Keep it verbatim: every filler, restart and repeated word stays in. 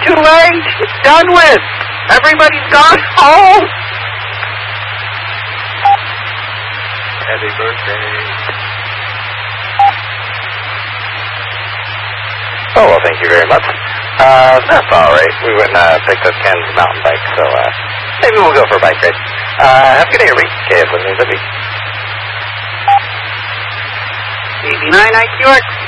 too late. It's done with. Everybody's gone home. Happy birthday. Oh, well, thank you very much. Uh, that's all right. We went and uh, picked up Ken's mountain bike, so uh, maybe we'll go for a bike race. Uh, have a good day, Reed. K F with me, Libby. eighty-nine I Q X.